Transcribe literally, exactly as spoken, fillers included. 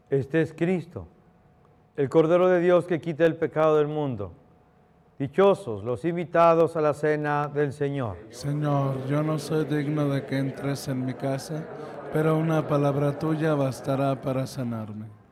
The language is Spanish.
Este es Cristo, el Cordero de Dios que quita el pecado del mundo. Dichosos los invitados a la cena del Señor. Señor, yo no soy digno de que entres en mi casa, pero una palabra tuya bastará para sanarme.